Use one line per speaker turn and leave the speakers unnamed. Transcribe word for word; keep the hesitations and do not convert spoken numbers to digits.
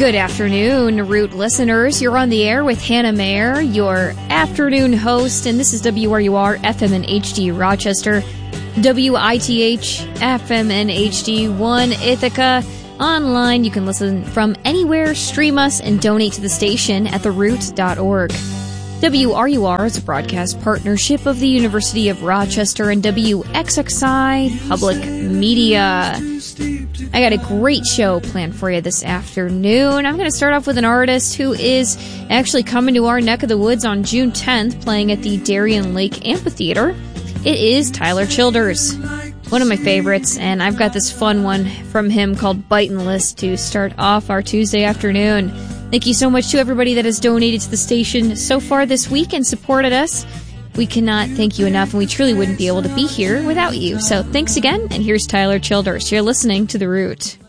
Good afternoon, Root listeners. You're on the air with Hannah Mayer, your afternoon host, and this is W R U R F M and H D Rochester, W I T H F M and H D one Ithaca. Online, you can listen from anywhere, stream us, and donate to the station at the root dot org. W R U R is a broadcast partnership of the University of Rochester and W X X I Public Media. I got a great show planned for you this afternoon. I'm going to start off with an artist who is actually coming to our neck of the woods on June tenth, playing at the Darien Lake Amphitheater. It is Tyler Childers, one of my favorites, and I've got this fun one from him called Bitin' List to start off our Tuesday afternoon. Thank you so much to everybody that has donated to the station so far this week and supported us. We cannot thank you enough, and we truly wouldn't be able to be here without you. So thanks again, and here's Tyler Childers. You're listening to The Root.